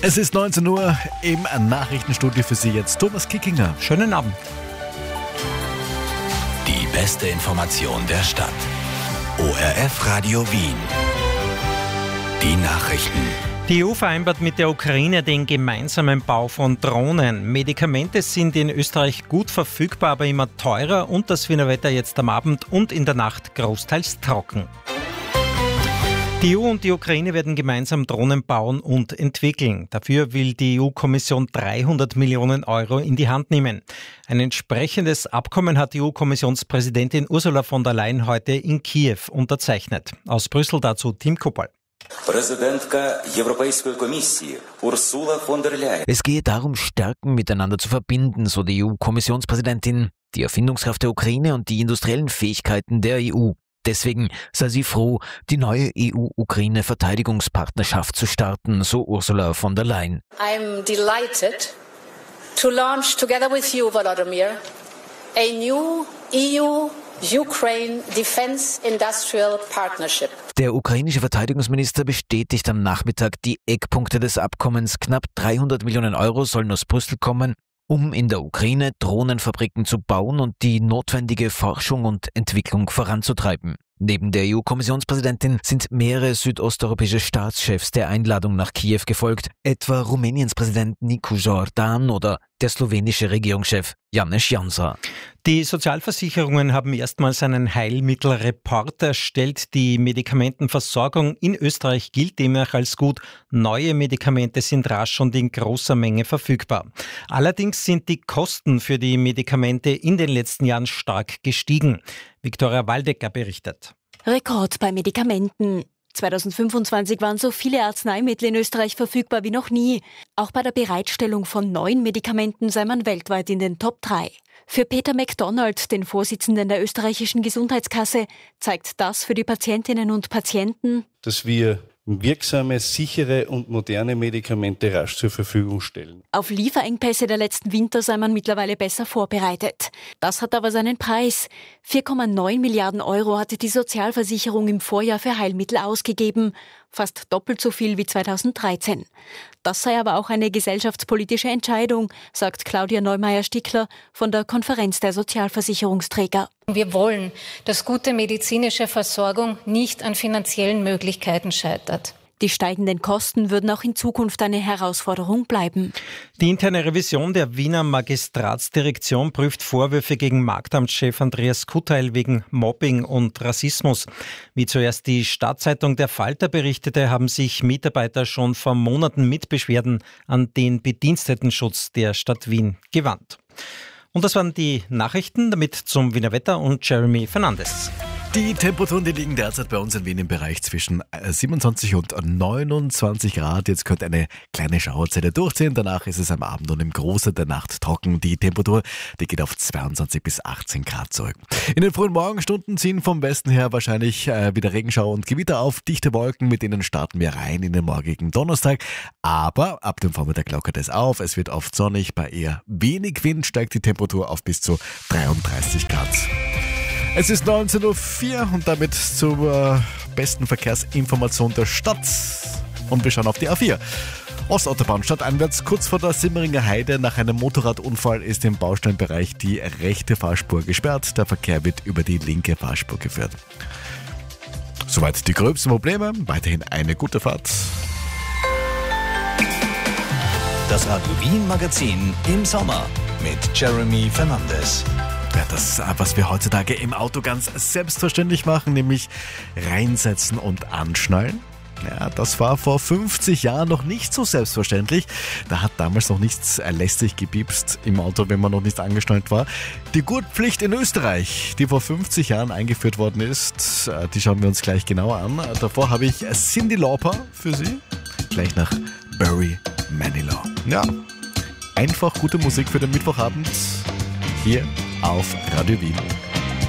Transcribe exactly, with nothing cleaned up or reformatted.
Es ist neunzehn Uhr im Nachrichtenstudio für Sie jetzt Thomas Kickinger. Schönen Abend. Die beste Information der Stadt. O R F Radio Wien. Die Nachrichten. Die E U vereinbart mit der Ukraine den gemeinsamen Bau von Drohnen. Medikamente sind in Österreich gut verfügbar, aber immer teurer und das Wiener Wetter jetzt am Abend und in der Nacht großteils trocken. Die E U und die Ukraine werden gemeinsam Drohnen bauen und entwickeln. Dafür will die E U-Kommission dreihundert Millionen Euro in die Hand nehmen. Ein entsprechendes Abkommen hat die E U-Kommissionspräsidentin Ursula von der Leyen heute in Kiew unterzeichnet. Aus Brüssel dazu Tim Kuppel. Es gehe darum, Stärken miteinander zu verbinden, so die E U-Kommissionspräsidentin, die Erfindungskraft der Ukraine und die industriellen Fähigkeiten der E U. Deswegen sei sie froh, die neue E U-Ukraine-Verteidigungspartnerschaft zu starten, so Ursula von der Leyen. I'm delighted to launch together with you, Volodymyr, a new E U-Ukraine Defense Industrial Partnership. Der ukrainische Verteidigungsminister bestätigt am Nachmittag die Eckpunkte des Abkommens. Knapp dreihundert Millionen Euro sollen aus Brüssel kommen, um in der Ukraine Drohnenfabriken zu bauen und die notwendige Forschung und Entwicklung voranzutreiben. Neben der E U-Kommissionspräsidentin sind mehrere südosteuropäische Staatschefs der Einladung nach Kiew gefolgt, etwa Rumäniens Präsident Nicu Jordan oder der slowenische Regierungschef Janez Janša. Die Sozialversicherungen haben erstmals einen Heilmittelreport erstellt. Die Medikamentenversorgung in Österreich gilt demnach als gut. Neue Medikamente sind rasch und in großer Menge verfügbar. Allerdings sind die Kosten für die Medikamente in den letzten Jahren stark gestiegen. Viktoria Waldecker berichtet. Rekord bei Medikamenten. zweitausendfünfundzwanzig waren so viele Arzneimittel in Österreich verfügbar wie noch nie. Auch bei der Bereitstellung von neuen Medikamenten sei man weltweit in den Top drei. Für Peter MacDonald, den Vorsitzenden der österreichischen Gesundheitskasse, zeigt das für die Patientinnen und Patienten, dass wir wirksame, sichere und moderne Medikamente rasch zur Verfügung stellen. Auf Lieferengpässe der letzten Winter sei man mittlerweile besser vorbereitet. Das hat aber seinen Preis. vier Komma neun Milliarden Euro hatte die Sozialversicherung im Vorjahr für Heilmittel ausgegeben. Fast doppelt so viel wie zweitausenddreizehn. Das sei aber auch eine gesellschaftspolitische Entscheidung, sagt Claudia Neumeier-Stickler von der Konferenz der Sozialversicherungsträger. Wir wollen, dass gute medizinische Versorgung nicht an finanziellen Möglichkeiten scheitert. Die steigenden Kosten würden auch in Zukunft eine Herausforderung bleiben. Die interne Revision der Wiener Magistratsdirektion prüft Vorwürfe gegen Marktamtschef Andreas Kuteil wegen Mobbing und Rassismus. Wie zuerst die Stadtzeitung Der Falter berichtete, haben sich Mitarbeiter schon vor Monaten mit Beschwerden an den Bedienstetenschutz der Stadt Wien gewandt. Und das waren die Nachrichten, damit zum Wiener Wetter und Jeremy Fernandes. Die Temperaturen, die liegen derzeit bei uns in Wien im Bereich zwischen siebenundzwanzig und neunundzwanzig Grad. Jetzt könnte eine kleine Schauerzelle durchziehen. Danach ist es am Abend und im Großteil der Nacht trocken. Die Temperatur, die geht auf zweiundzwanzig bis achtzehn Grad zurück. In den frühen Morgenstunden ziehen vom Westen her wahrscheinlich äh, wieder Regenschauer und Gewitter auf. Dichte Wolken, mit denen starten wir rein in den morgigen Donnerstag. Aber ab dem Vormittag lockert es auf. Es wird oft sonnig. Bei eher wenig Wind steigt die Temperatur auf bis zu dreiunddreißig Grad. Es ist neunzehn Uhr vier und damit zur besten Verkehrsinformation der Stadt. Und wir schauen auf die A vier. Ostautobahn stadteinwärts, kurz vor der Simmeringer Heide. Nach einem Motorradunfall ist im Bausteinbereich die rechte Fahrspur gesperrt. Der Verkehr wird über die linke Fahrspur geführt. Soweit die gröbsten Probleme. Weiterhin eine gute Fahrt. Das Radio Wien Magazin im Sommer mit Jeremy Fernandes. Ja, das, was wir heutzutage im Auto ganz selbstverständlich machen, nämlich reinsetzen und anschnallen. Ja, das war vor fünfzig Jahren noch nicht so selbstverständlich. Da hat damals noch nichts lästig gepiepst im Auto, wenn man noch nicht angeschnallt war. Die Gurtpflicht in Österreich, die vor fünfzig Jahren eingeführt worden ist, die schauen wir uns gleich genauer an. Davor habe ich Cyndi Lauper für Sie, gleich nach Barry Manilow. Ja, einfach gute Musik für den Mittwochabend hier auf Radio Wien.